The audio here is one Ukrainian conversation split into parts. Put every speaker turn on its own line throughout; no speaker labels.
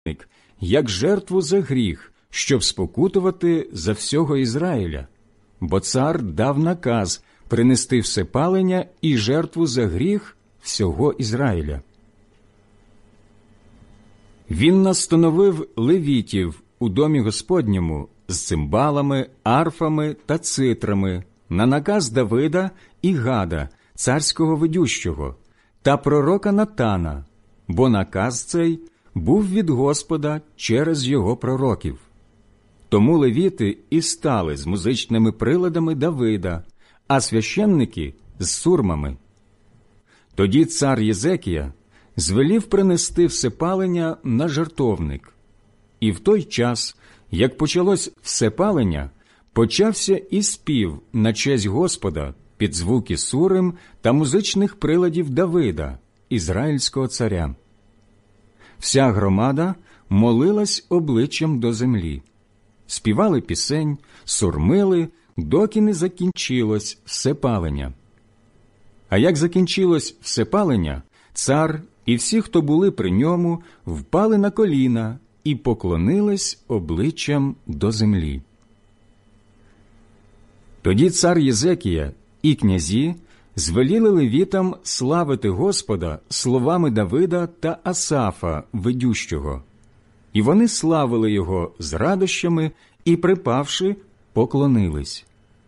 як жертву за гріх, щоб спокутувати за всього Ізраїля. Бо цар дав наказ принести всепалення і жертву за гріх всього Ізраїля. Він настановив левітів у домі Господньому з цимбалами, арфами та цитрами на наказ Давида і Гада, царського ведющого, та пророка Натана, бо наказ цей був від Господа через його пророків. Тому левіти і стали з музичними приладами Давида, а священники – з сурмами. Тоді цар Єзекія звелів принести всепалення на жертовник. І в той час, як почалось всепалення, почався і спів на честь Господа під звуки сурим та музичних приладів Давида, ізраїльського царя. Вся громада молилась обличчям до землі. Співали пісень, сурмили, доки не закінчилось всепалення. А як закінчилось всепалення, цар і всі, хто були при ньому, впали на коліна і поклонились обличчям до землі. Тоді цар Єзекія і князі звеліли левітам славити Господа словами Давида та Асафа, ведющого. І вони славили його з радощами і, припавши, поклонились.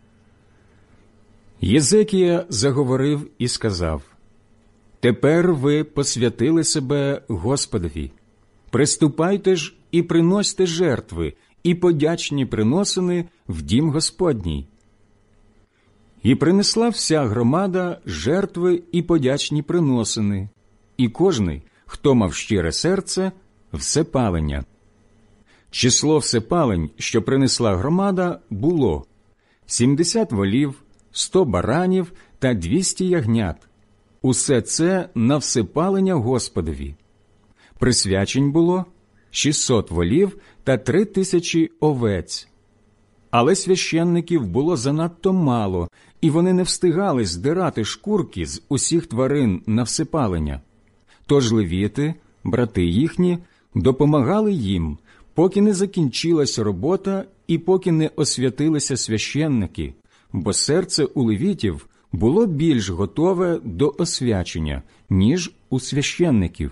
Єзекія заговорив і сказав: «Тепер ви посвятили себе Господові. Приступайте ж і приносьте жертви і подячні приносини в дім Господній». І принесла вся громада жертви і подячні приносини, і кожний, хто мав щире серце, всепалення. Число всепалень, що принесла громада, було 70 волів, 100 баранів та 200 ягнят. Усе це на всепалення Господові. Присвячень було 600 волів та 3000 овець. Але священників було занадто мало, і вони не встигали здирати шкурки з усіх тварин на всепалення. Тож левіти, брати їхні, допомагали їм, поки не закінчилась робота і поки не освятилися священники, бо серце у левітів було більш готове до освячення, ніж у священників.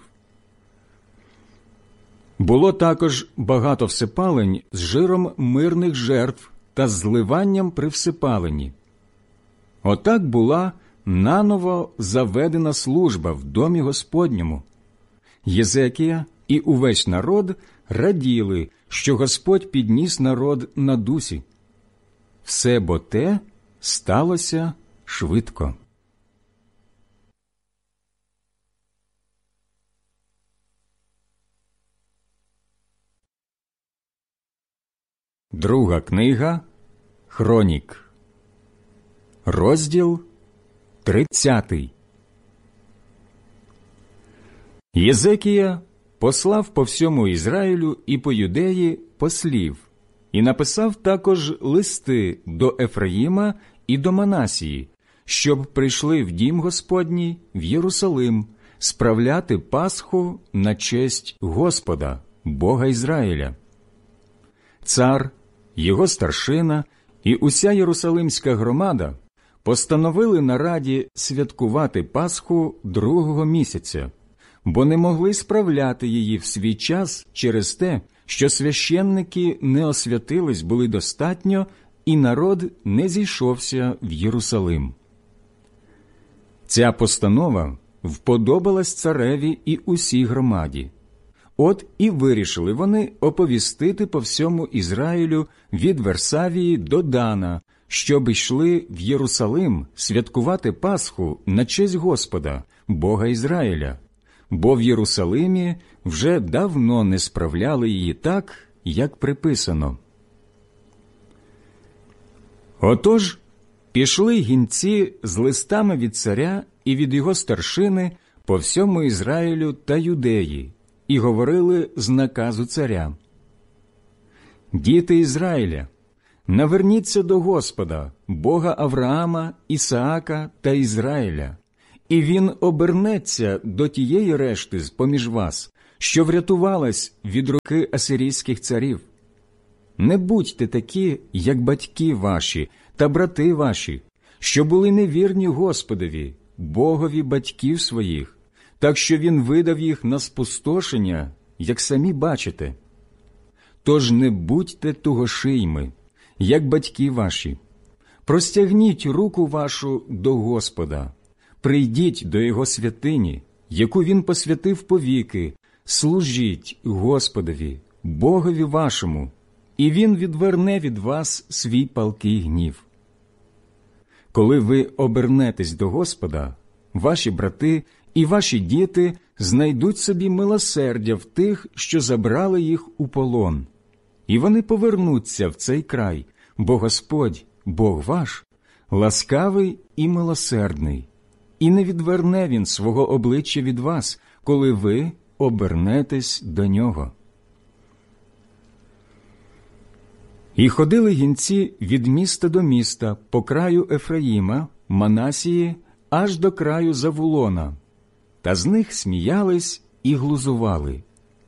Було також багато всепалень з жиром мирних жертв та зливанням при всепаленні. Отак була наново заведена служба в домі Господньому. Єзекія і увесь народ раділи, що Господь підніс народ на дусі. Все бо те сталося швидко. Друга книга Хронік, розділ 30. Єзекія послав по всьому Ізраїлю і по Юдеї послів, і написав також листи до Ефраїма і до Манасії, щоб прийшли в дім Господній в Єрусалим справляти Пасху на честь Господа, Бога Ізраїля. Цар, його старшина і уся єрусалимська громада постановили на раді святкувати Пасху 2-го місяця, бо не могли справляти її в свій час через те, що священники не освятились були достатньо, і народ не зійшовся в Єрусалим. Ця постанова вподобалась цареві і усій громаді. От і вирішили вони оповістити по всьому Ізраїлю від Версавії до Дана, щоб йшли в Єрусалим святкувати Пасху на честь Господа, Бога Ізраїля, бо в Єрусалимі вже давно не справляли її так, як приписано. Отож, пішли гінці з листами від царя і від його старшини по всьому Ізраїлю та Юдеї, і говорили з наказу царя: «Діти Ізраїля, наверніться до Господа, Бога Авраама, Ісаака та Ізраїля, і Він обернеться до тієї решти з-поміж вас, що врятувалась від руки асирійських царів. Не будьте такі, як батьки ваші та брати ваші, що були невірні Господові, Богові батьків своїх, так що Він видав їх на спустошення, як самі бачите. Тож не будьте тугошийми, як батьки ваші. Простягніть руку вашу до Господа, прийдіть до Його святині, яку Він посвятив повіки, служіть Господові, Богові вашому, і Він відверне від вас свій палкий гнів. Коли ви обернетесь до Господа, ваші брати і ваші діти знайдуть собі милосердя в тих, що забрали їх у полон, і вони повернуться в цей край, бо Господь, Бог ваш, ласкавий і милосердний, і не відверне Він свого обличчя від вас, коли ви обернетесь до Нього. І ходили гінці від міста до міста по краю Ефраїма, Манасії, аж до краю Завулона, та з них сміялись і глузували.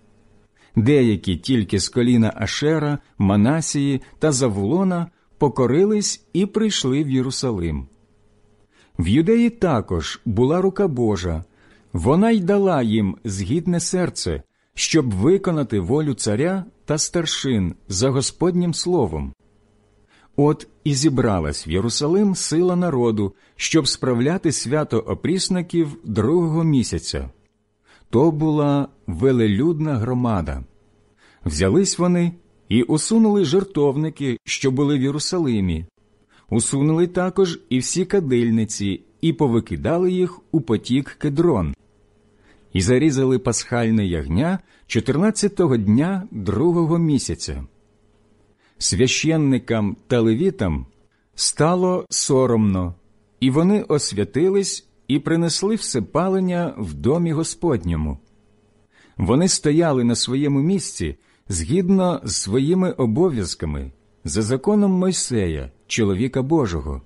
Деякі тільки з коліна Ашера, Манасії та Завулона покорились і прийшли в Єрусалим. В Юдеї також була рука Божа, вона й дала їм згідне серце, щоб виконати волю царя та старшин за Господнім словом. От і зібралась в Єрусалим сила народу, щоб справляти свято опрісників 2-го місяця. То була велелюдна громада. Взялись вони і усунули жертовники, що були в Єрусалимі. Усунули також і всі кадильниці, і повикидали їх у потік Кедрон. І зарізали пасхальне ягня 14-го дня 2-го місяця. Священникам та левітам стало соромно, і вони освятились і принесли всепалення в домі Господньому. Вони стояли на своєму місці згідно з своїми обов'язками, за законом Мойсея, чоловіка Божого.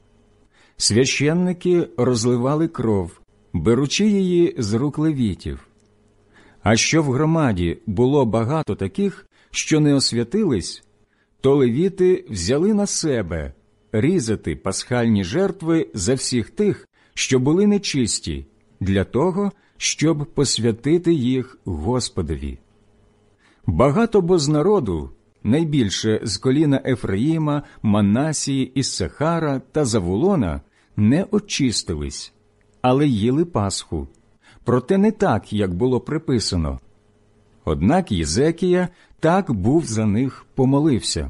Священники розливали кров, беручи її з рук левітів. А що в громаді було багато таких, що не освятились, то левіти взяли на себе різати пасхальні жертви за всіх тих, що були нечисті, для того, щоб посвятити їх Господові. Багато бо з народу, найбільше з коліна Ефраїма, Манасії, Іссахара та Завулона, не очистились, але їли Пасху, проте не так, як було приписано. Однак Єзекія так був за них помолився.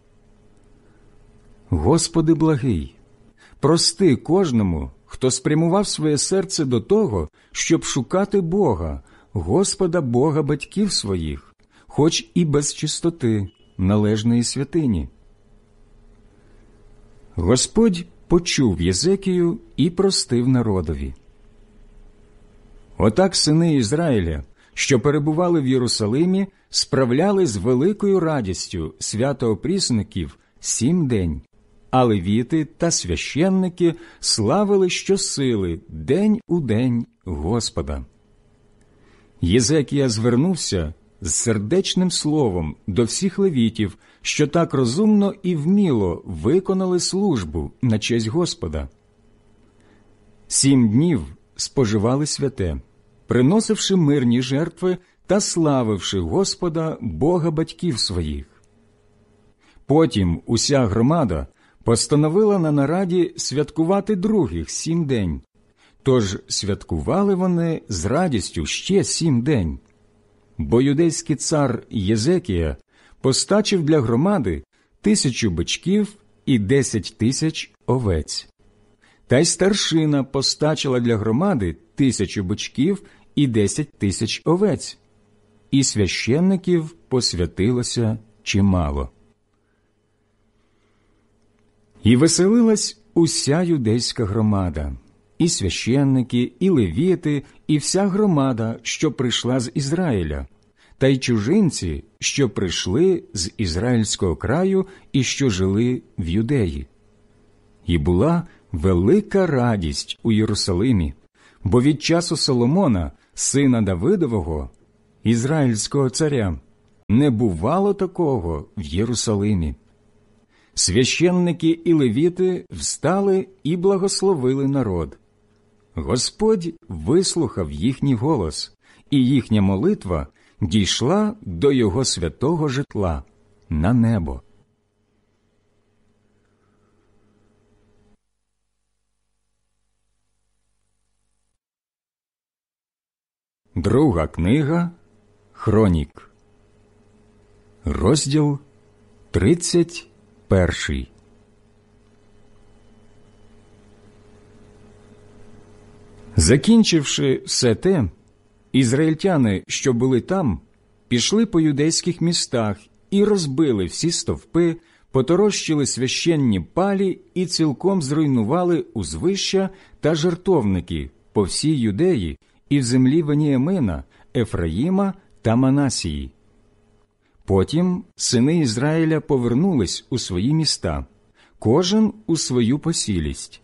Господи благий, прости кожному, хто спрямував своє серце до того, щоб шукати Бога, Господа Бога батьків своїх, хоч і без чистоти, належної святині. Господь почув Єзекію і простив народові. Отак сини Ізраїля, що перебували в Єрусалимі, справляли з великою радістю свято опрісників 7 день, а левіти та священники славили щосили день у день Господа. Єзекія звернувся з сердечним словом до всіх левітів, що так розумно і вміло виконали службу на честь Господа. 7 днів споживали святе, приносивши мирні жертви та славивши Господа, Бога батьків своїх. Потім уся громада постановила на нараді святкувати других 7 день, тож святкували вони з радістю ще 7 день. Бо юдейський цар Єзекія постачив для громади 1000 бичків і 10 000 овець. Та й старшина постачила для громади 1000 бичків і 10 000 овець. І священників посвятилося чимало. І веселилась уся юдейська громада, і священники, і левіти, і вся громада, що прийшла з Ізраїля, та й чужинці, що прийшли з Ізраїльського краю і що жили в Юдеї. І була велика радість у Єрусалимі, бо від часу Соломона, сина Давидового, ізраїльського царя, не бувало такого в Єрусалимі. Священники і левіти встали і благословили народ. Господь вислухав їхній голос, і їхня молитва дійшла до його святого житла на небо. Друга книга Хронік, розділ 31. Закінчивши все те, ізраїльтяни, що були там, пішли по юдейських містах і розбили всі стовпи, поторощили священні палі і цілком зруйнували узвища та жертовники по всій Юдеї і в землі Веніямина, Ефраїма та Манасії. Потім сини Ізраїля повернулись у свої міста, кожен у свою посілість.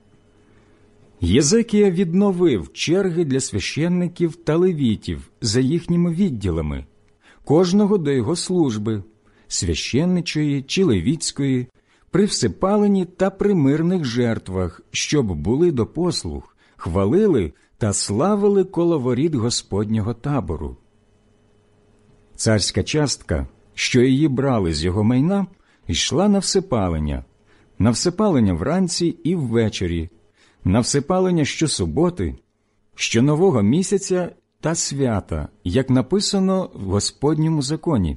Єзекія відновив черги для священників та левітів за їхніми відділами, кожного до його служби, священничої чи левітської, при всепаленні та при мирних жертвах, щоб були до послуг, хвалили та славили коло воріт Господнього табору. Царська частка, що її брали з його майна, йшла на всепалення вранці і ввечері, на всепалення щосуботи, щонового місяця та свята, як написано в Господньому законі.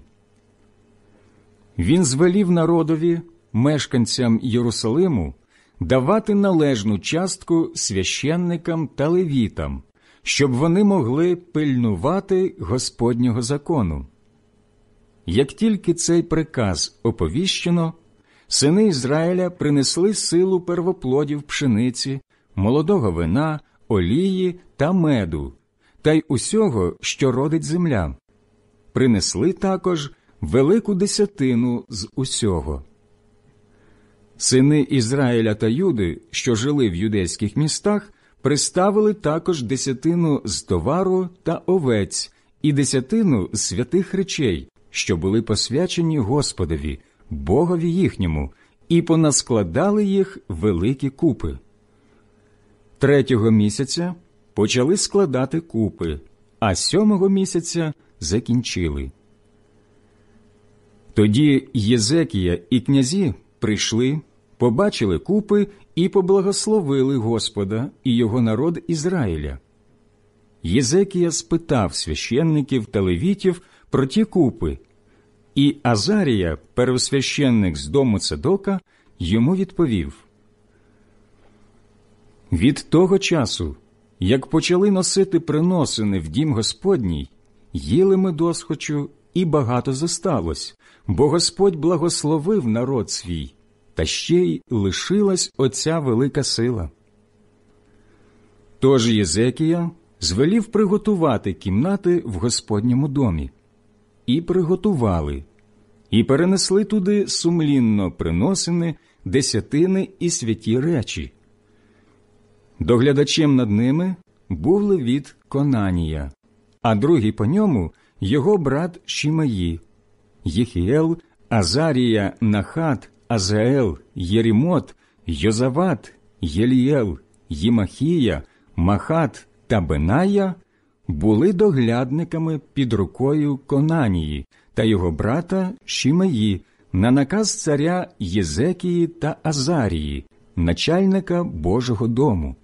Він звелів народові, мешканцям Єрусалиму, давати належну частку священникам та левітам, щоб вони могли пильнувати Господнього закону. Як тільки цей приказ оповіщено, сини Ізраїля принесли силу первоплодів пшениці, молодого вина, олії та меду, та й усього, що родить земля. Принесли також велику десятину з усього. Сини Ізраїля та Юди, що жили в юдейських містах, приставили також десятину з товару та овець і десятину з святих речей, що були посвячені Господові, Богові їхньому, і понаскладали їх великі купи. 3-го місяця почали складати купи, а 7-го місяця закінчили. Тоді Єзекія і князі прийшли, побачили купи і поблагословили Господа і його народ Ізраїля. Єзекія спитав священників та левітів про ті купи, і Азарія, первосвященник з дому Цедока, йому відповів: «Від того часу, як почали носити приносини в дім Господній, їли ми досхочу, і багато зосталось, бо Господь благословив народ свій, та ще й лишилась оця велика сила». Тож Єзекія звелів приготувати кімнати в Господньому домі. І приготували, і перенесли туди сумлінно приносини, десятини і святі речі. Доглядачем над ними був левіт Конанія, а другий по ньому його брат Шімеї, Єхіел, Азарія, Нахат, Азаел, Єрімот, Йозават, Єлієл, Їмахія, Махат та Беная були доглядниками під рукою Конанії та його брата Шімеї на наказ царя Єзекії та Азарії, начальника Божого дому.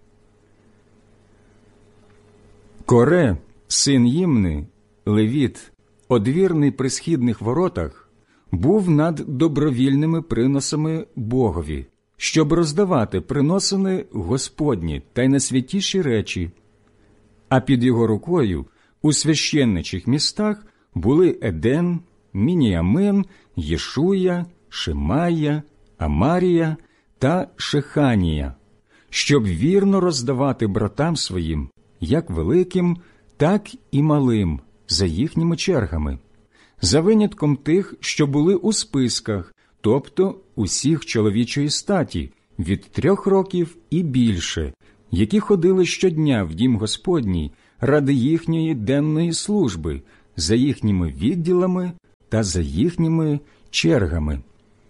Коре, син Їмни, левіт, одвірний при східних воротах, був над добровільними приносами Богові, щоб роздавати приносини Господні та й найсвятіші речі. А під його рукою у священничих містах були Еден, Мініамин, Єшуя, Шимая, Амарія та Шеханія, щоб вірно роздавати братам своїм, як великим, так і малим, за їхніми чергами, за винятком тих, що були у списках, тобто усіх чоловічої статі, від 3 років і більше, які ходили щодня в дім Господній ради їхньої денної служби, за їхніми відділами та за їхніми чергами.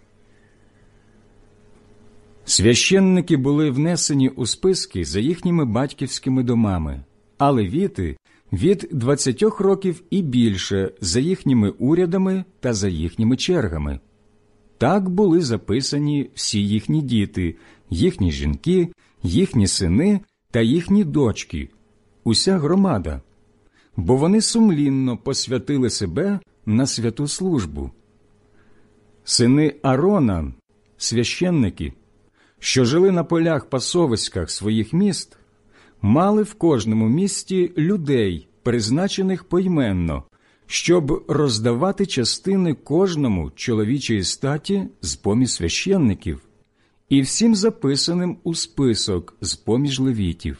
Священники були внесені у списки за їхніми батьківськими домами, а левіти – від 20 років і більше за їхніми урядами та за їхніми чергами. Так були записані всі їхні діти, їхні жінки, їхні сини та їхні дочки, уся громада, бо вони сумлінно посвятили себе на святу службу. Сини Аарона, священники, що жили на полях-пасовиськах своїх міст, мали в кожному місті людей, призначених поіменно, щоб роздавати частини кожному чоловічої статі з-поміж священників і всім записаним у список з-поміж левітів.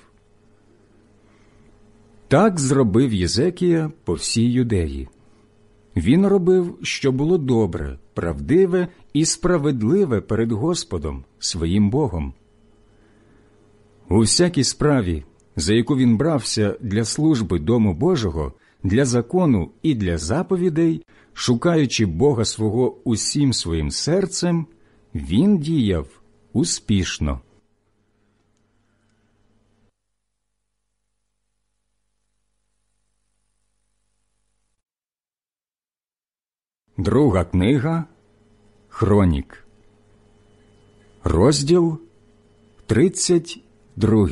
Так зробив Єзекія по всій Юдеї. Він робив, що було добре, правдиве і справедливе перед Господом, своїм Богом. У всякій справі, за яку він брався для служби Дому Божого, для закону і для заповідей, шукаючи Бога свого усім своїм серцем, він діяв успішно. Друга книга Хронік, розділ 32.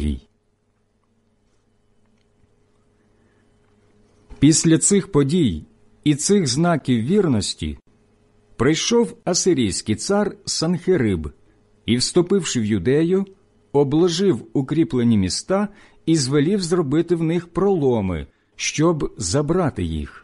Після цих подій і цих знаків вірності прийшов асирійський цар Санхериб і, вступивши в Юдею, обложив укріплені міста і звелів зробити в них проломи, щоб забрати їх.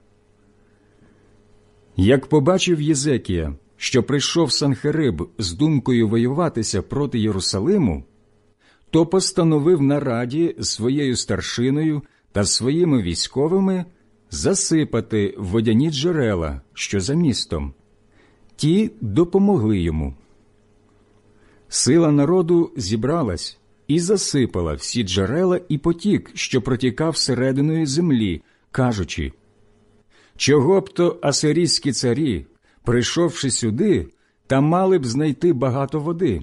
Як побачив Єзекія, що прийшов Санхериб з думкою воюватися проти Єрусалиму, то постановив на раді своєю старшиною та своїми військовими засипати водяні джерела, що за містом. Ті допомогли йому. Сила народу зібралась і засипала всі джерела і потік, що протікав серединою землі, кажучи: «Чого б то асирійські царі, прийшовши сюди, та мали б знайти багато води?»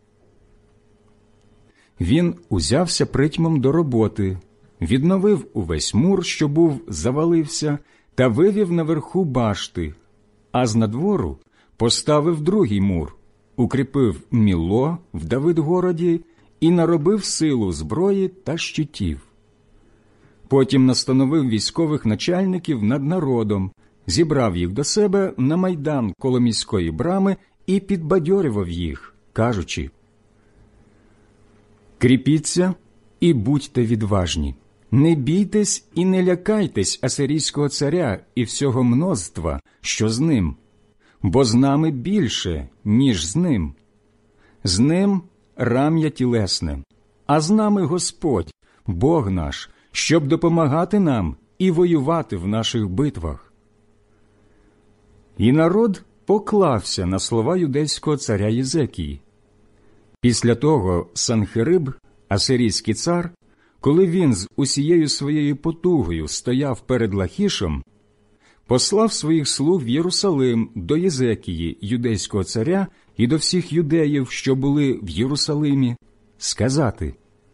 Він узявся притьмом до роботи, відновив увесь мур, що був завалився, та вивів наверху башти, а з надвору поставив другий мур, укріпив Мілло в Давидгороді і наробив силу зброї та щитів. Потім настановив військових начальників над народом, зібрав їх до себе на майдан коло міської брами і підбадьорював їх, кажучи: «Кріпіться і будьте відважні, не бійтесь і не лякайтесь асирійського царя і всього множства, що з ним, бо з нами більше, ніж з ним. З ним рам'я тілесне, а з нами Господь, Бог наш, щоб допомагати нам і воювати в наших битвах». І народ поклався на слова юдейського царя Єзекії. Після того Санхериб, асирійський цар, коли він з усією своєю потугою стояв перед Лахішем, послав своїх слуг в Єрусалим до Єзекії, юдейського царя, і до всіх юдеїв, що були в Єрусалимі, сказати: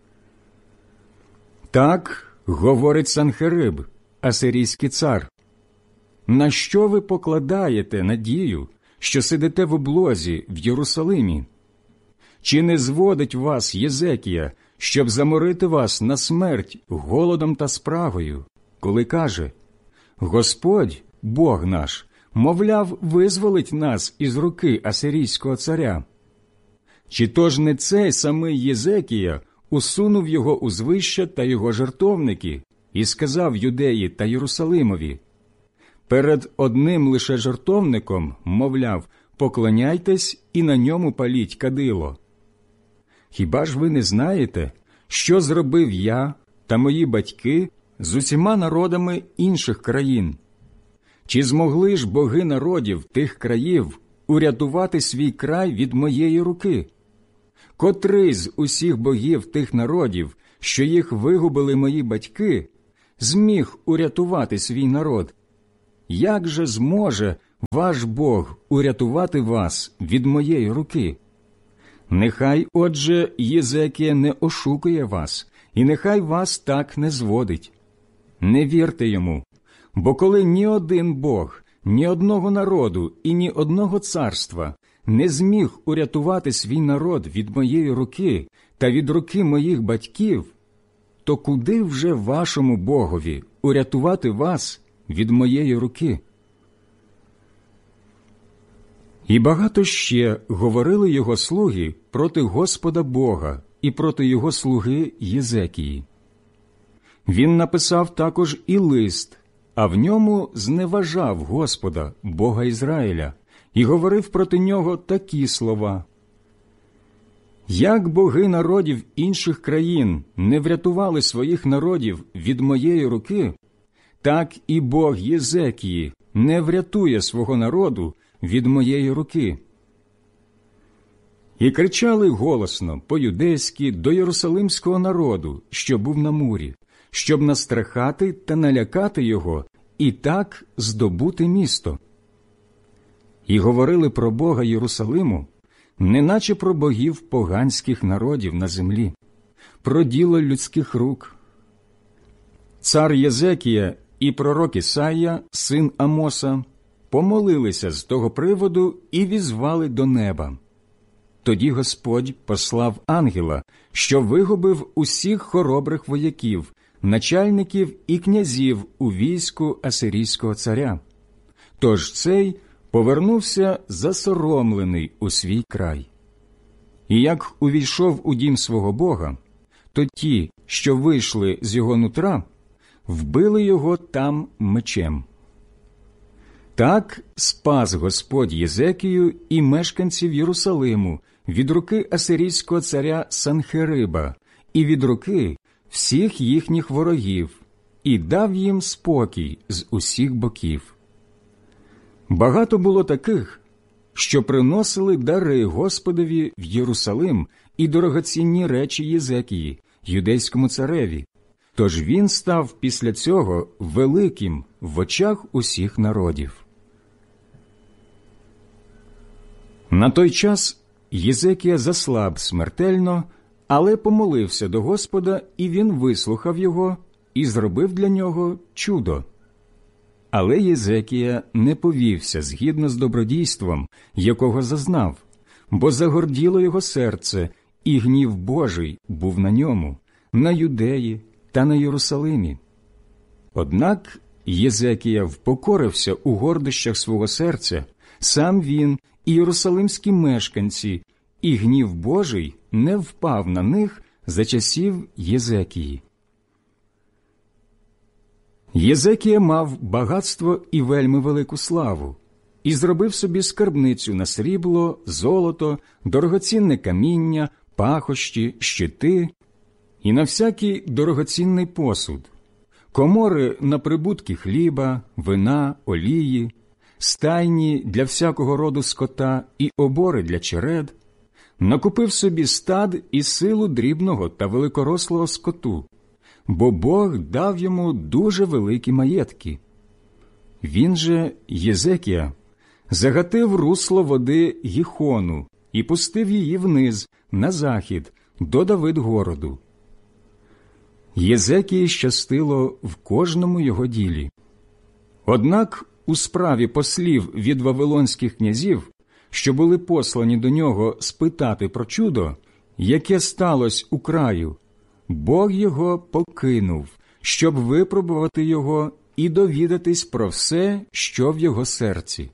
«Так говорить Санхериб, асирійський цар, на що ви покладаєте надію, що сидите в облозі в Єрусалимі? Чи не зводить вас Єзекія, щоб заморити вас на смерть голодом та спрагою, коли каже: Господь, Бог наш, мовляв, визволить нас із руки асирійського царя? Чи то ж не цей самий Єзекія усунув його узвища та його жертовники і сказав Юдеї та Єрусалимові: перед одним лише жертовником, мовляв, поклоняйтесь і на ньому паліть кадило? Хіба ж ви не знаєте, що зробив я та мої батьки з усіма народами інших країн? Чи змогли ж боги народів тих країв урятувати свій край від моєї руки? Котрий з усіх богів тих народів, що їх вигубили мої батьки, зміг урятувати свій народ? як же зможе ваш Бог урятувати вас від моєї руки? Нехай, отже, Єзекія не ошукує вас, і нехай вас так не зводить. Не вірте йому, бо коли ні один Бог, ні одного народу і ні одного царства не зміг урятувати свій народ від моєї руки та від руки моїх батьків, то куди вже вашому Богові урятувати вас від моєї руки? І багато ще говорили його слуги проти Господа Бога і проти його слуги Єзекії. Він написав також і лист, а в ньому зневажав Господа, Бога Ізраїля, і говорив проти нього такі слова: «Як боги народів інших країн не врятували своїх народів від моєї руки, так і Бог Єзекії не врятує свого народу від моєї руки». І кричали голосно по-юдейськи до єрусалимського народу, що був на мурі, щоб настрахати та налякати його і так здобути місто. І говорили про Бога Єрусалиму, неначе про богів поганських народів на землі, про діло людських рук. Цар Єзекія і пророк Ісая, син Амоса, помолилися з того приводу і візвали до неба. Тоді Господь послав ангела, що вигубив усіх хоробрих вояків, начальників і князів у війську асирійського царя. Тож цей повернувся засоромлений у свій край. І як увійшов у дім свого Бога, то ті, що вийшли з його нутра, вбили його там мечем. Так спас Господь Єзекію і мешканців Єрусалиму від руки асирійського царя Санхериба і від руки всіх їхніх ворогів, і дав їм спокій з усіх боків. Багато було таких, що приносили дари Господові в Єрусалим і дорогоцінні речі Єзекії, юдейському цареві, тож він став після цього великим в очах усіх народів. На той час Єзекія заслаб смертельно, але помолився до Господа, і він вислухав його і зробив для нього чудо. Але Єзекія не повівся згідно з добродійством, якого зазнав, бо загорділо його серце, і гнів Божий був на ньому, на Юдеї та на Єрусалимі. Однак Єзекія впокорився у гордощах свого серця, сам він і єрусалимські мешканці, і гнів Божий не впав на них за часів Єзекії. Єзекія мав багатство і вельми велику славу, і зробив собі скарбницю на срібло, золото, дорогоцінне каміння, пахощі, щити і на всякий дорогоцінний посуд, комори на прибутки хліба, вина, олії, стайні для всякого роду скота і обори для черед, накупив собі стад і силу дрібного та великорослого скоту, бо Бог дав йому дуже великі маєтки. Він же, Єзекія, загатив русло води Гіхону і пустив її вниз, на захід, до Давидгороду. Єзекії щастило в кожному його ділі. Однак у справі послів від вавилонських князів, що були послані до нього спитати про чудо, яке сталося у краю, Бог його покинув, щоб випробувати його і довідатись про все, що в його серці.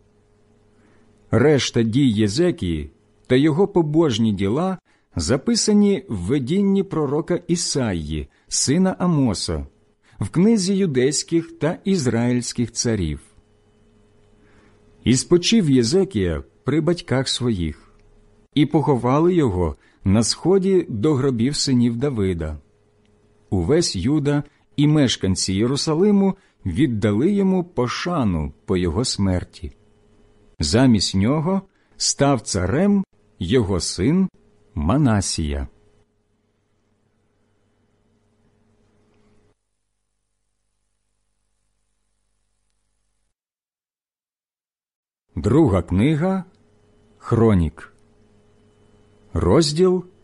Решта дій Єзекії та його побожні діла записані в видінні пророка Ісаї, сина Амоса, в книзі юдейських та ізраїльських царів. І спочив Єзекія при батьках своїх, і поховали його на сході до гробів синів Давида. Увесь Юда і мешканці Єрусалиму віддали йому пошану по його смерті. Замість нього став царем його син Манасія. Друга книга Хронік, розділ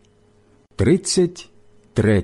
33.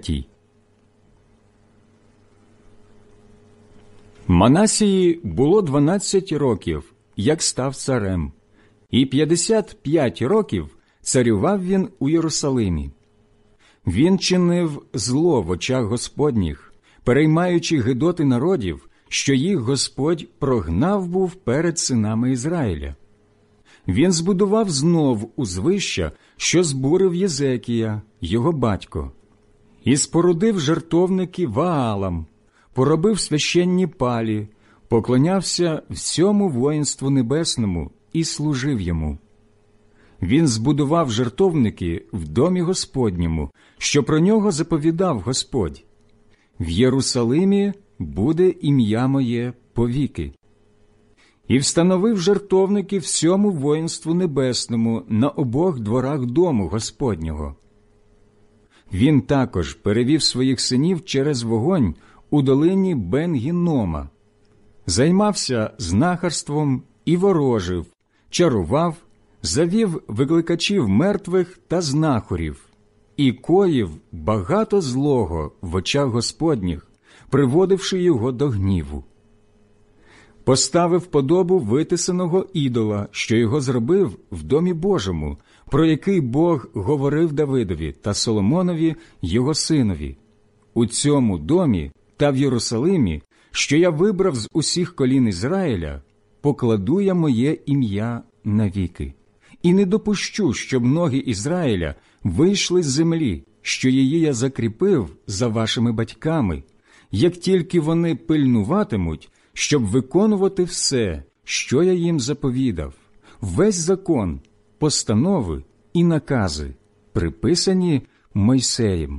Манасії було 12 років, як став царем, і 55 років царював він у Єрусалимі. Він чинив зло в очах Господніх, переймаючи гидоти народів, що їх Господь прогнав був перед синами Ізраїля. Він збудував знов узвища, що збурив Єзекія, його батько, і спорудив жертовники Ваалам, поробив священні палі, поклонявся всьому воїнству небесному і служив йому. Він збудував жертовники в домі Господньому, що про нього заповідав Господь. В Єрусалимі буде ім'я моє повіки. І встановив жертовники всьому воїнству небесному на обох дворах дому Господнього. Він також перевів своїх синів через вогонь у долині Бен-Гіннома, займався знахарством і ворожив, чарував, завів викликачів мертвих та знахарів, і коїв багато злого в очах Господніх, приводивши його до гніву. Поставив подобу витисаного ідола, що його зробив в домі Божому, про який Бог говорив Давидові та Соломонові, його синові. У цьому домі та в Єрусалимі, що я вибрав з усіх колін Ізраїля, покладу я моє ім'я навіки. І не допущу, щоб ноги Ізраїля вийшли з землі, що її я закріпив за вашими батьками, як тільки вони пильнуватимуть, щоб виконувати все, що я їм заповідав, весь закон, постанови і накази, приписані Мойсеєм.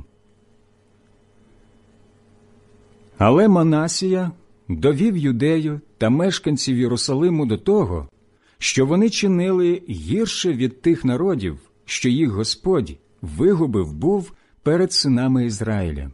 Але Манасія довів Юдею та мешканців Єрусалиму до того, що вони чинили гірше від тих народів, що їх Господь вигубив був перед синами Ізраїля.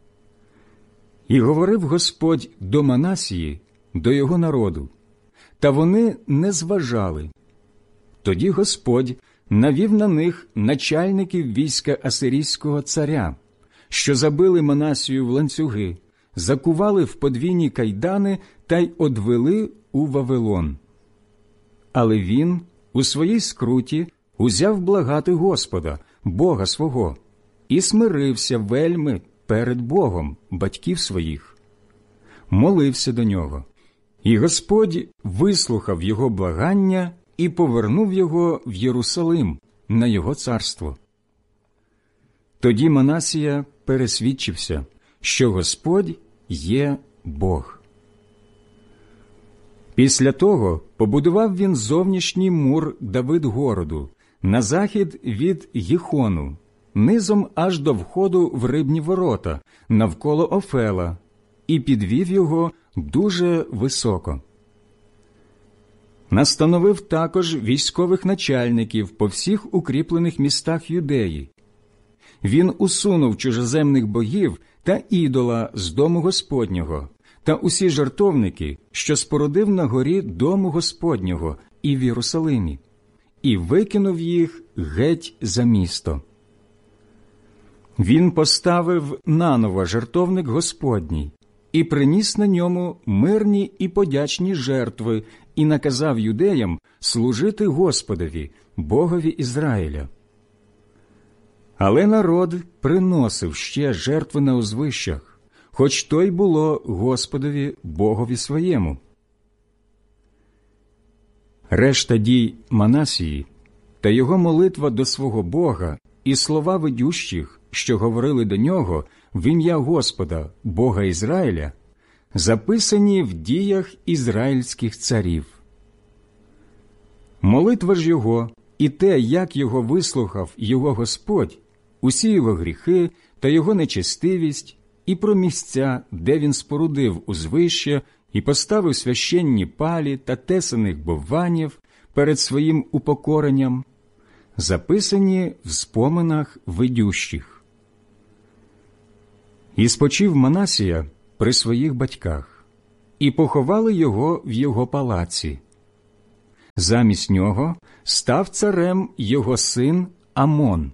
І говорив Господь до Манасії, до його народу, та вони не зважали. Тоді Господь навів на них начальників війська асирійського царя, що забили Манасію в ланцюги, закували в подвійні кайдани та й одвели у Вавилон. Але він у своїй скруті узяв благати Господа, Бога свого, і смирився вельми перед Богом батьків своїх. Молився до нього, і Господь вислухав його благання і повернув його в Єрусалим на його царство. Тоді Манасія пересвідчився, що Господь є Бог. Після того побудував він зовнішній мур Давид-городу на захід від Гіхону, низом аж до входу в рибні ворота, навколо Офела, і підвів його дуже високо. Настановив також військових начальників по всіх укріплених містах Юдеї. Він усунув чужоземних богів та ідола з дому Господнього, та усі жертовники, що спорудив на горі дому Господнього і в Єрусалимі, і викинув їх геть за місто. Він поставив наново жертовник Господній і приніс на ньому мирні і подячні жертви і наказав юдеям служити Господові, Богові Ізраїля. Але народ приносив ще жертви на узвищах, хоч то й було Господові Богові своєму. Решта дій Манасії та його молитва до свого Бога і слова ведющих, що говорили до нього в ім'я Господа, Бога Ізраїля, записані в діях ізраїльських царів. Молитва ж його і те, як його вислухав його Господь, усі його гріхи та його нечестивість, і про місця, де він спорудив узвище і поставив священні палі та тесаних бовванів перед своїм упокоренням, записані в споминах ведющих. І спочив Манасія при своїх батьках, і поховали його в його палаці. Замість нього став царем його син Амон.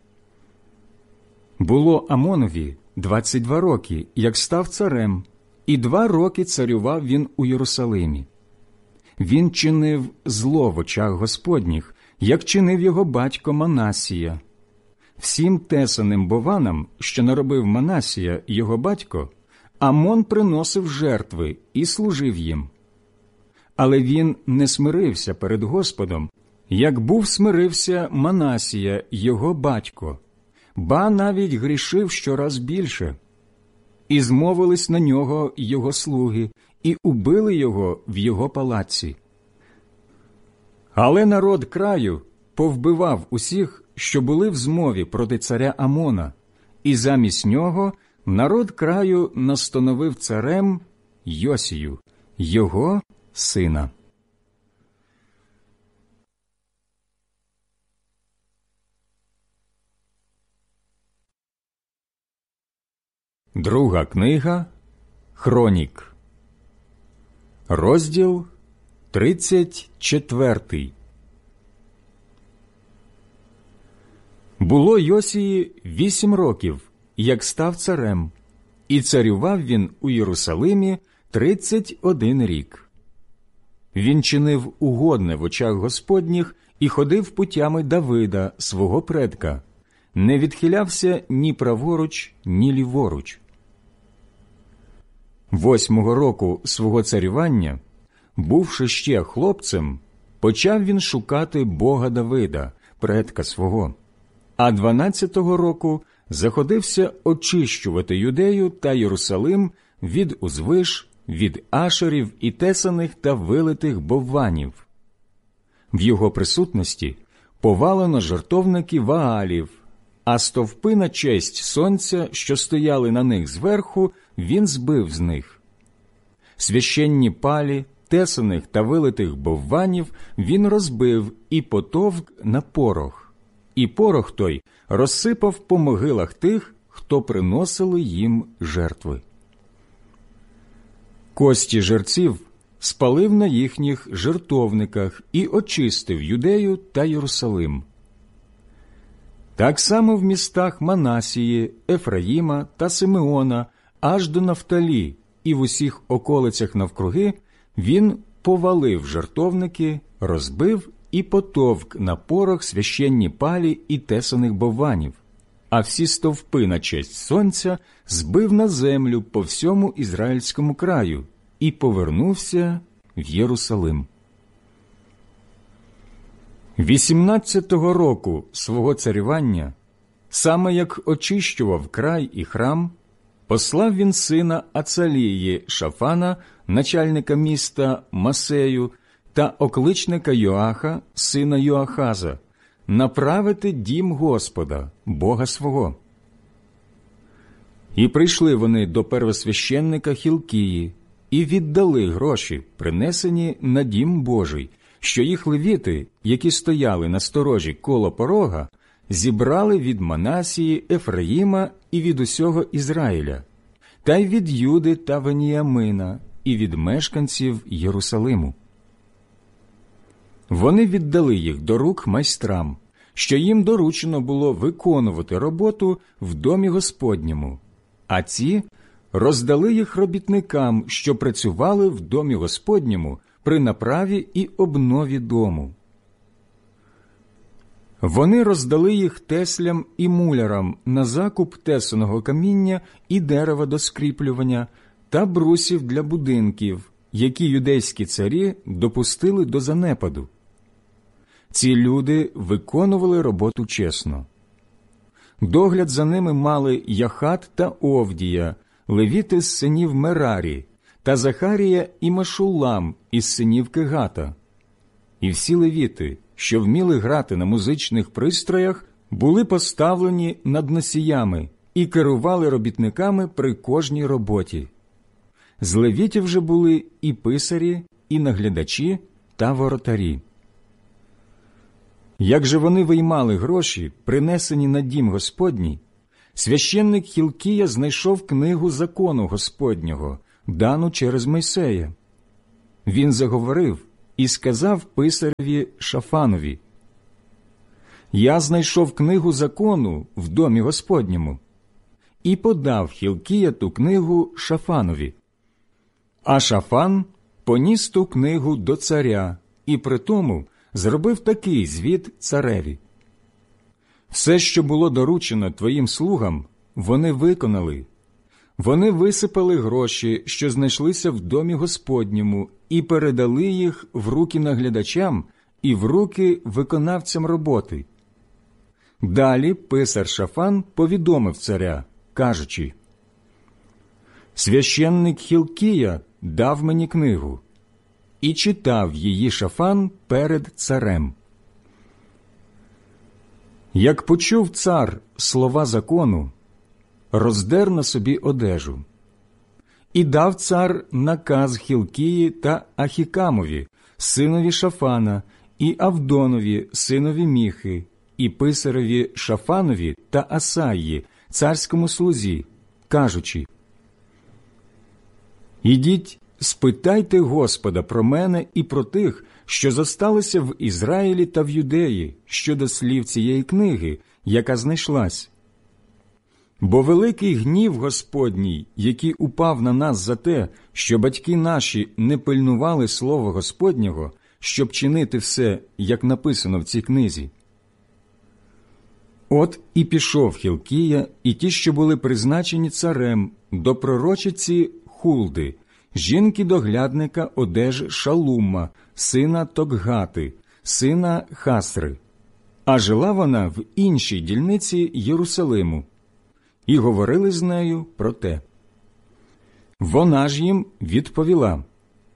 Було Амонові 22 роки, як став царем, і 2 роки царював він у Єрусалимі. Він чинив зло в очах Господніх, як чинив його батько Манасія. Всім тесаним бованам, що наробив Манасія, його батько, Амон приносив жертви і служив їм. Але він не смирився перед Господом, як був смирився Манасія, його батько, ба навіть грішив щораз більше. І змовились на нього його слуги, і убили його в його палаці. Але народ краю повбивав усіх, що були в змові проти царя Амона, і замість нього народ краю настановив царем Йосію, його сина. Друга книга Хронік, розділ 34. Було Йосії 8 років, як став царем, і царював він у Єрусалимі 31 рік. Він чинив угодне в очах Господніх і ходив путями Давида, свого предка, не відхилявся ні праворуч, ні ліворуч. 8-го року свого царювання, бувши ще хлопцем, почав він шукати Бога Давида, предка свого, а 12-го року заходився очищувати Юдею та Єрусалим від узвиш, від ашерів і тесаних та вилитих бовванів. В його присутності повалено жертовники Ваалів, а стовпи на честь сонця, що стояли на них зверху, він збив з них. Священні палі, тесаних та вилитих бовванів він розбив і потовк на порох, і порох той розсипав по могилах тих, хто приносили їм жертви. Кості жерців спалив на їхніх жертовниках і очистив Юдею та Єрусалим. Так само в містах Манасії, Ефраїма та Симеона, аж до Нафталі, і в усіх околицях навкруги він повалив жертовники, розбив і потовк на порох священні палі і тесаних бовванів, а всі стовпи на честь сонця збив на землю по всьому ізраїльському краю і повернувся в Єрусалим. 18-го року свого царювання, саме як очищував край і храм, послав він сина Ацалії Шафана, начальника міста Масею, та окличника Йоаха, сина Йоахаза, направити дім Господа, Бога свого. І прийшли вони до первосвященника Хілкії і віддали гроші, принесені на дім Божий, що їх левіти, які стояли на сторожі коло порога, зібрали від Манасії, Ефраїма і від усього Ізраїля, та й від Юди та Веніямина, і від мешканців Єрусалиму. Вони віддали їх до рук майстрам, що їм доручено було виконувати роботу в домі Господньому, а ці роздали їх робітникам, що працювали в домі Господньому при направі і обнові дому. Вони роздали їх теслям і мулярам на закуп тесаного каміння і дерева до скріплювання та брусів для будинків, які юдейські царі допустили до занепаду. Ці люди виконували роботу чесно. Догляд за ними мали Яхат та Овдія, левіти з синів Мерарі, та Захарія і Мешулам із синів Кегата. І всі левіти, що вміли грати на музичних пристроях, були поставлені над носіями і керували робітниками при кожній роботі. З левітів же були і писарі, і наглядачі та воротарі. Як же вони виймали гроші, принесені на дім Господній, священник Хілкія знайшов книгу закону Господнього, дану через Мойсея. Він заговорив і сказав писареві Шафанові: «Я знайшов книгу закону в домі Господньому». І подав Хілкія ту книгу Шафанові. А Шафан поніс ту книгу до царя і притому зробив такий звіт цареві: «Все, що було доручено твоїм слугам, вони виконали. Вони висипали гроші, що знайшлися в домі Господньому, і передали їх в руки наглядачам і в руки виконавцям роботи». Далі писар Шафан повідомив царя, кажучи: «Священник Хілкія дав мені книгу». І читав її Шафан перед царем. Як почув цар слова закону, роздер на собі одежу. І дав цар наказ Хілкії та Ахікамові, синові Шафана, і Авдонові, синові Міхи, і писареві Шафанові та Асаї, царському слузі, кажучи: «Ідіть, спитайте Господа про мене і про тих, що зосталися в Ізраїлі та в Юдеї, щодо слів цієї книги, яка знайшлась. Бо великий гнів Господній, який упав на нас за те, що батьки наші не пильнували слова Господнього, щоб чинити все, як написано в цій книзі». От і пішов Хілкія і ті, що були призначені царем, до пророчиці Хулди, жінки-доглядника одежі Шалума, сина Токгати, сина Хасри. А жила вона в іншій дільниці Єрусалиму. І говорили з нею про те. Вона ж їм відповіла: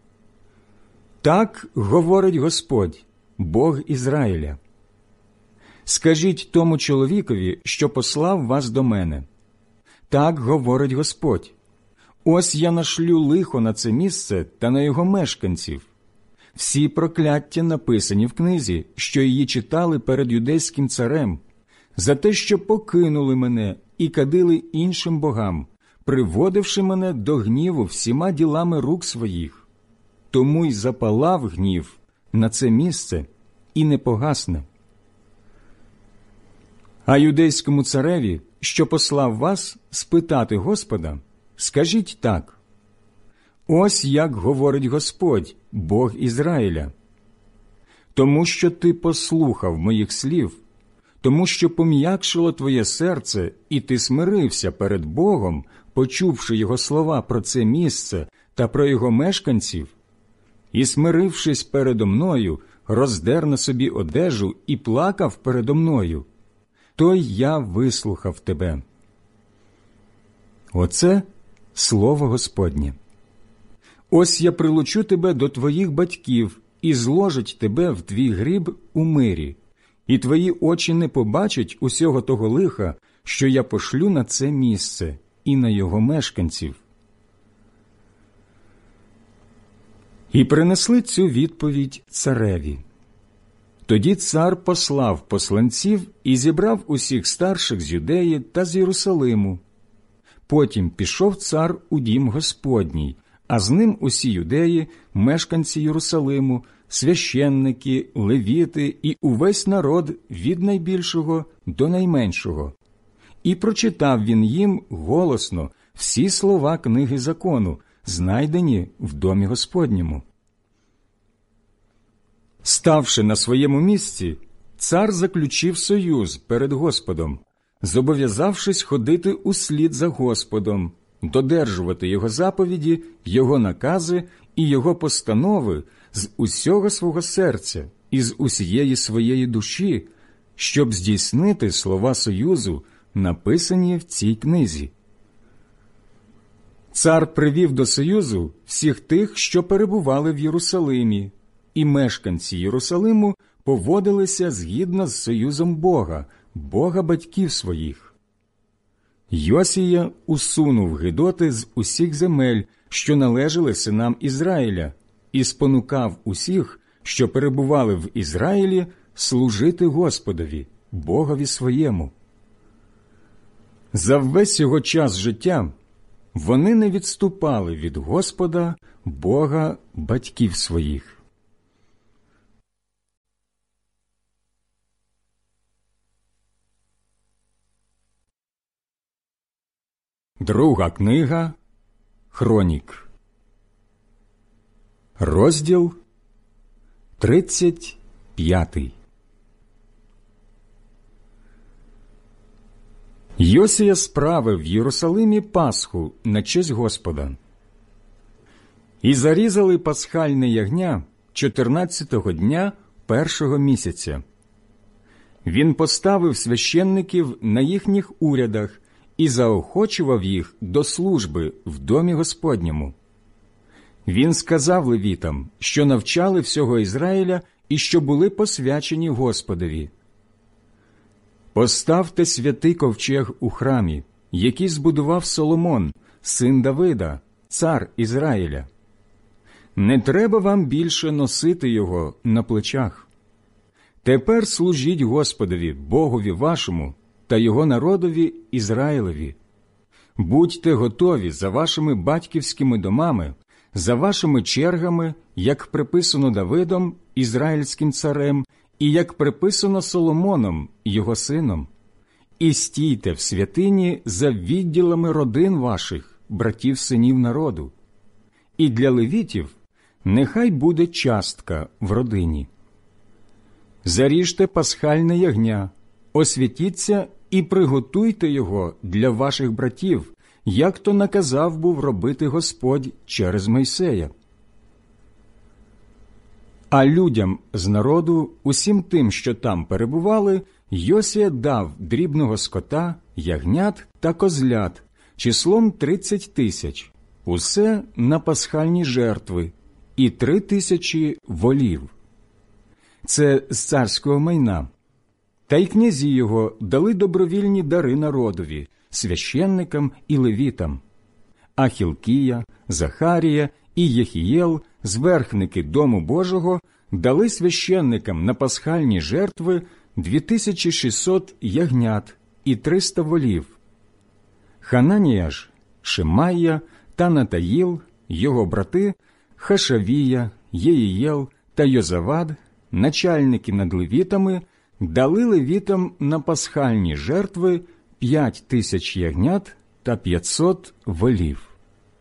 «Так говорить Господь, Бог Ізраїля. Скажіть тому чоловікові, що послав вас до мене. Так говорить Господь. Ось я нашлю лихо на це місце та на його мешканців. Всі прокляття написані в книзі, що її читали перед юдейським царем, за те, що покинули мене і кадили іншим богам, приводивши мене до гніву всіма ділами рук своїх. Тому й запалав гнів на це місце і не погасне. А юдейському цареві, що послав вас спитати Господа, скажіть так: ось як говорить Господь, Бог Ізраїля. Тому що ти послухав моїх слів, тому що пом'якшило твоє серце, і ти смирився перед Богом, почувши його слова про це місце та про його мешканців, і, смирившись передо мною, роздер на собі одежу і плакав передо мною, то й я вислухав тебе». Оце слово Господнє. «Ось я прилучу тебе до твоїх батьків і зложить тебе в твій гріб у мирі, і твої очі не побачать усього того лиха, що я пошлю на це місце і на його мешканців». І принесли цю відповідь цареві. Тоді цар послав посланців і зібрав усіх старших з Юдеї та з Єрусалиму. Потім пішов цар у дім Господній, а з ним усі юдеї, мешканці Єрусалиму, священники, левіти і увесь народ від найбільшого до найменшого. І прочитав він їм голосно всі слова книги закону, знайдені в домі Господньому. Ставши на своєму місці, цар заключив союз перед Господом, зобов'язавшись ходити услід за Господом, додержувати його заповіді, його накази і його постанови з усього свого серця і з усієї своєї душі, щоб здійснити слова союзу, написані в цій книзі. Цар привів до союзу всіх тих, що перебували в Єрусалимі, і мешканці Єрусалиму поводилися згідно з союзом Бога, Бога батьків своїх. Йосія усунув гидоти з усіх земель, що належали синам Ізраїля, і спонукав усіх, що перебували в Ізраїлі, служити Господові, Богові своєму. За весь його час життя вони не відступали від Господа, Бога батьків своїх. Друга книга Хронік. Розділ 35. Йосія справив в Єрусалимі Пасху на честь Господа. І зарізали пасхальне ягня 14-го дня першого місяця. Він поставив священників на їхніх урядах і заохочував їх до служби в домі Господньому. Він сказав левітам, що навчали всього Ізраїля і що були посвячені Господові: «Поставте святий ковчег у храмі, який збудував Соломон, син Давида, цар Ізраїля. Не треба вам більше носити його на плечах. Тепер служіть Господові, Богові вашому, та його народові Ізраїлеві. Будьте готові за вашими батьківськими домами, за вашими чергами, як приписано Давидом, ізраїльським царем, і як приписано Соломоном, його сином. І стійте в святині за відділами родин ваших, братів-синів народу. І для левітів нехай буде частка в родині. Заріжте пасхальне ягня, освятіться і приготуйте його для ваших братів, як то наказав був робити Господь через Мойсея. А людям з народу, усім тим, що там перебували, Йосія дав дрібного скота, ягнят та козлят, числом 30 тисяч, усе на пасхальні жертви, і 3 тисячі волів. Це з царського майна. Та й князі його дали добровільні дари народові, священникам і левітам. А Хілкія, Захарія і Єхієл, зверхники Дому Божого, дали священникам на пасхальні жертви 2600 ягнят і 300 волів. Хананія ж, Шемайя та Натаїл, його брати, Хашавія, Єїєл та Йозавад, начальники над левітами, дали левітам на пасхальні жертви 5000 ягнят та 500 волів.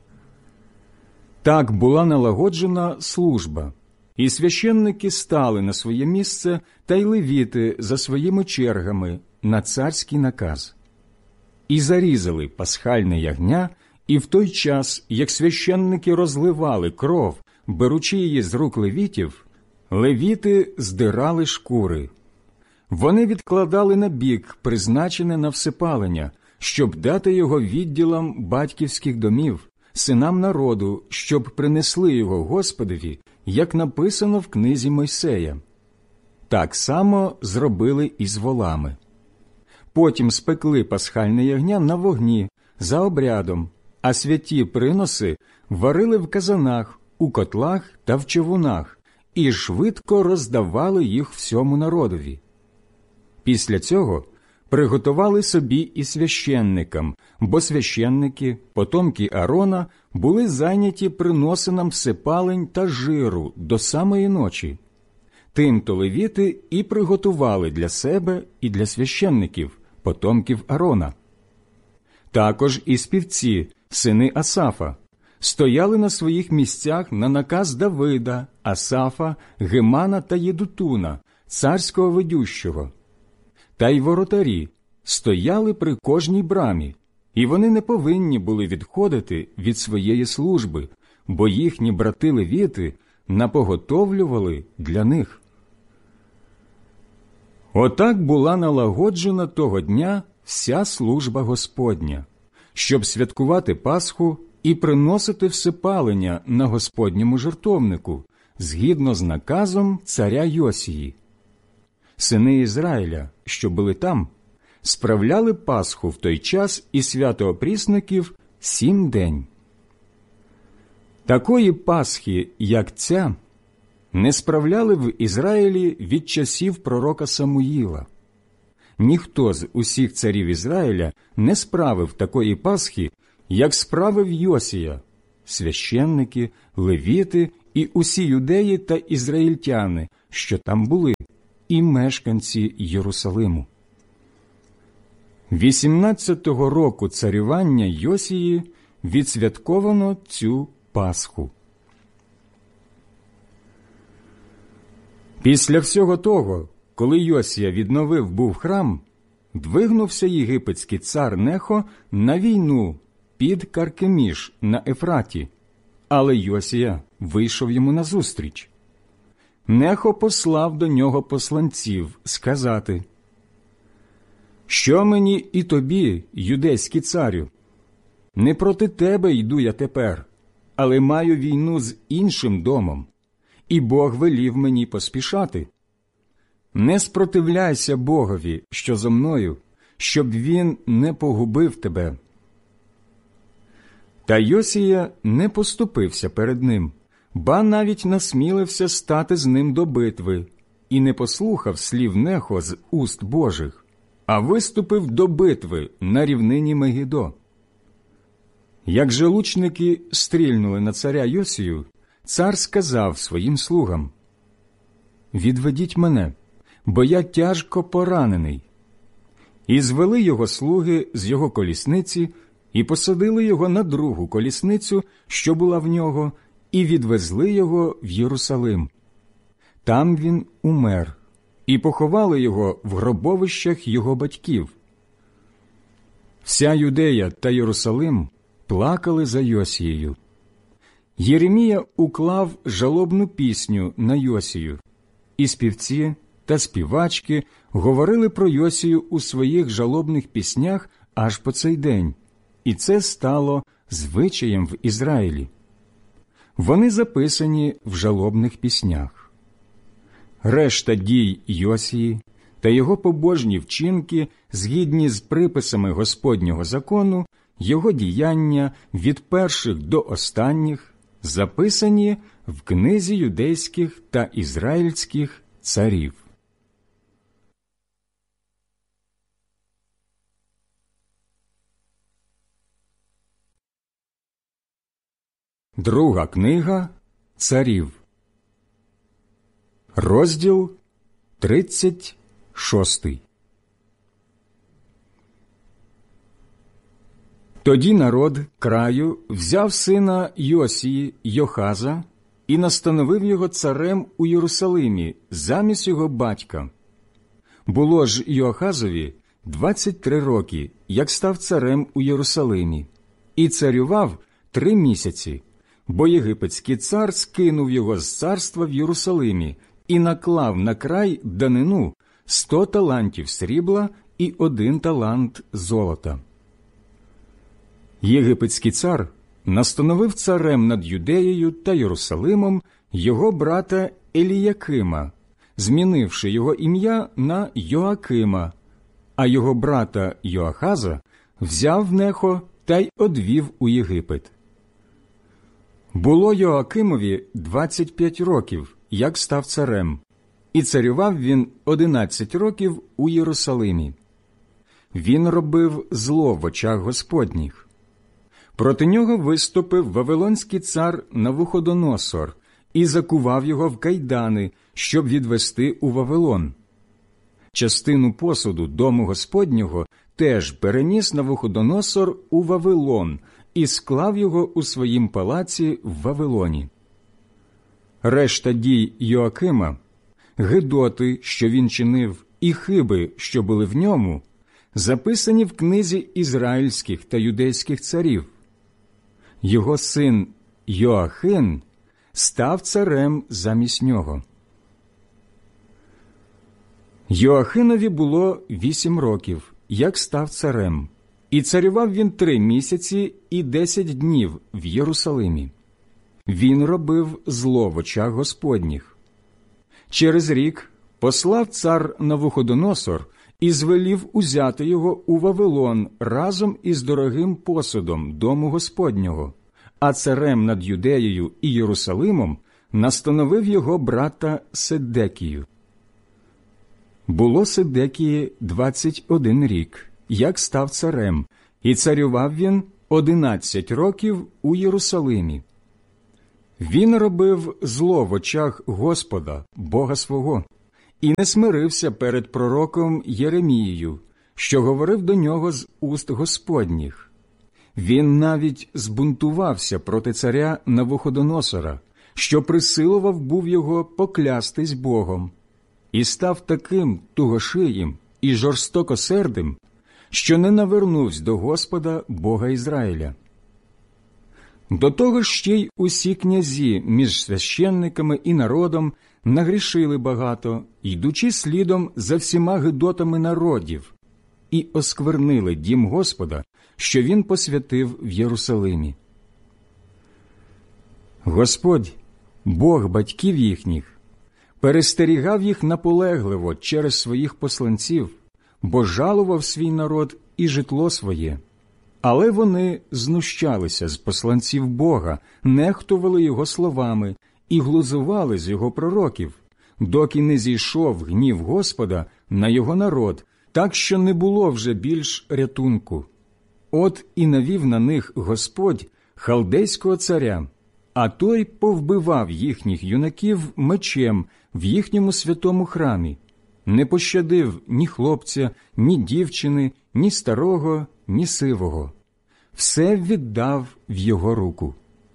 Так була налагоджена служба, і священники стали на своє місце, та й левіти за своїми чергами на царський наказ. І зарізали пасхальне ягня, і в той час, як священники розливали кров, беручи її з рук левітів, левіти здирали шкури. Вони відкладали на бік призначене на всепалення, щоб дати його відділам батьківських домів, синам народу, щоб принесли його Господові, як написано в книзі Мойсея. Так само зробили і з волами. Потім спекли пасхальне ягня на вогні, за обрядом, а святі приноси варили в казанах, у котлах та в човунах, і швидко роздавали їх всьому народові. Після цього приготували собі і священникам, бо священники, потомки Аарона, були зайняті приносинам всепалень та жиру до самої ночі. Тим-то левіти і приготували для себе і для священників, потомків Аарона. Також і співці, сини Асафа, стояли на своїх місцях на наказ Давида, Асафа, Гемана та Єдутуна, царського ведющого. Та й воротарі стояли при кожній брамі, і вони не повинні були відходити від своєї служби, бо їхні брати-левіти напоготовлювали для них. Отак була налагоджена того дня вся служба Господня, щоб святкувати Пасху і приносити всепалення на Господньому жертовнику, згідно з наказом царя Йосії. Сини Ізраїля, що були там, справляли Пасху в той час і свято опрісників 7 день. Такої Пасхи, як ця, не справляли в Ізраїлі від часів пророка Самуїла. Ніхто з усіх царів Ізраїля не справив такої Пасхи, як справив Йосія, священники, левіти і усі юдеї та ізраїльтяни, що там були, і мешканці Єрусалиму. 18-го року царювання Йосії відсвятковано цю Пасху. Після всього того, коли Йосія відновив був храм, двигнувся єгипетський цар Нехо на війну під Каркеміш на Ефраті, але Йосія вийшов йому назустріч. Нехо послав до нього посланців сказати: «Що мені і тобі, юдейський царю? Не проти тебе йду я тепер, але маю війну з іншим домом, і Бог велів мені поспішати. Не спротивляйся Богові, що зо мною, щоб він не погубив тебе». Та Йосія не поступився перед ним, ба навіть насмілився стати з ним до битви, і не послухав слів Нехо з уст Божих, а виступив до битви на рівнині Мегідо. Як же лучники стрільнули на царя Йосію, цар сказав своїм слугам: «Відведіть мене, бо я тяжко поранений». І звели його слуги з його колісниці, і посадили його на другу колісницю, що була в нього, і відвезли його в Єрусалим. Там він умер, і поховали його в гробовищах його батьків. Вся Юдея та Єрусалим плакали за Йосією. Єремія уклав жалобну пісню на Йосію, і співці та співачки говорили про Йосію у своїх жалобних піснях аж по цей день, і це стало звичаєм в Ізраїлі. Вони записані в жалобних піснях. Решта дій Йосії та його побожні вчинки, згідні з приписами Господнього закону, його діяння від перших до останніх, записані в книзі юдейських та ізраїльських царів. Друга книга царів. Розділ 36. Тоді народ краю взяв сина Йосії Йохаза і настановив його царем у Єрусалимі замість його батька. Було ж Йоахазові 23 роки, як став царем у Єрусалимі, і царював 3 місяці, бо єгипетський цар скинув його з царства в Єрусалимі і наклав на край данину 100 талантів срібла і 1 талант золота. Єгипетський цар настановив царем над Юдеєю та Єрусалимом його брата Еліякима, змінивши його ім'я на Йоакима, а його брата Йоахаза взяв Нехо та й одвів у Єгипет. Було Йоакимові 25 років, як став царем, і царював він 11 років у Єрусалимі. Він робив зло в очах Господніх. Проти нього виступив вавилонський цар Навуходоносор і закував його в кайдани, щоб відвести у Вавилон. Частину посуду дому Господнього теж переніс Навуходоносор у Вавилон і склав його у своїм палаці в Вавилоні. Решта дій Йоакима, гидоти, що він чинив, і хиби, що були в ньому, записані в книзі ізраїльських та юдейських царів. Його син Йоахин став царем замість нього. Йоахинові було 8 років, як став царем, і царював він 3 місяці і 10 днів в Єрусалимі. Він робив зло в очах Господніх. Через рік послав цар Навуходоносор і звелів узяти його у Вавилон разом із дорогим посудом дому Господнього, а царем над Юдеєю і Єрусалимом настановив його брата Седекію. Було Седекії 21 рік, як став царем, і царював він 11 років у Єрусалимі. Він робив зло в очах Господа, Бога свого, і не смирився перед пророком Єремією, що говорив до нього з уст Господніх. Він навіть збунтувався проти царя Навуходоносора, що присилував був його поклястись Богом, і став таким тугошиїм і жорстокосердим, що не навернувся до Господа Бога Ізраїля. До того ж ще й усі князі між священниками і народом нагрішили багато, йдучи слідом за всіма гидотами народів, і осквернили дім Господа, що він посвятив в Єрусалимі. Господь, Бог батьків їхніх, перестерігав їх наполегливо через своїх посланців, бо жалував свій народ і житло своє. Але вони знущалися з посланців Бога, нехтували його словами і глузували з його пророків, доки не зійшов гнів Господа на його народ, так що не було вже більш рятунку. От і навів на них Господь халдейського царя, а той повбивав їхніх юнаків мечем в їхньому святому храмі, не пощадив ні хлопця, ні дівчини, ні старого, ні сивого. Все віддав в його руку.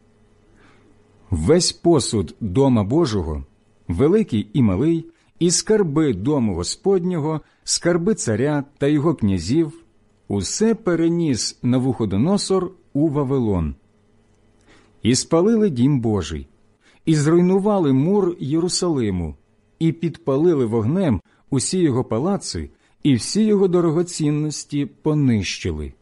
Весь посуд дома Божого, великий і малий, і скарби дому Господнього, скарби царя та його князів, усе переніс Навуходоносор у Вавилон. І спалили дім Божий, і зруйнували мур Єрусалиму, і підпалили вогнем усі його палаци, і всі його дорогоцінності понищили.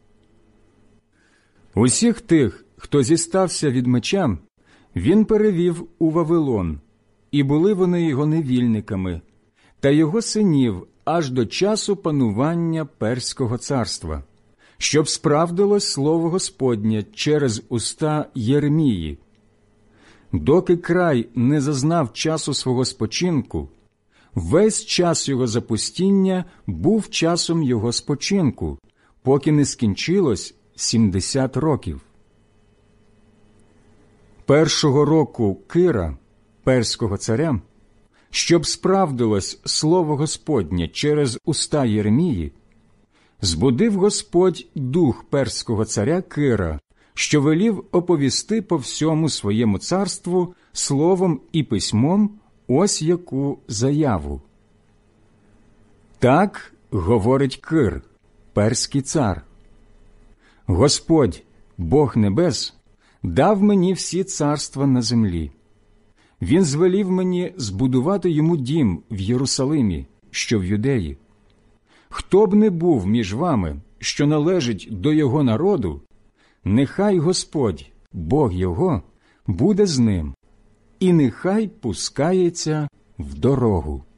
Усіх тих, хто зістався від меча, він перевів у Вавилон, і були вони його невільниками, та його синів аж до часу панування Перського царства, щоб справдилось слово Господнє через уста Єремії. Доки край не зазнав часу свого спочинку, весь час його запустіння був часом його спочинку, поки не скінчилось 70 років. Першого року Кира, перського царя, щоб справдилось слово Господнє через уста Єремії, збудив Господь дух перського царя Кира, що велів оповісти по всьому своєму царству словом і письмом ось яку заяву. Так говорить Кир, перський цар. Господь, Бог небес, дав мені всі царства на землі. Він звелів мені збудувати йому дім в Єрусалимі, що в Юдеї. Хто б не був між вами, що належить до його народу, нехай Господь, Бог його, буде з ним, і нехай пускається в дорогу.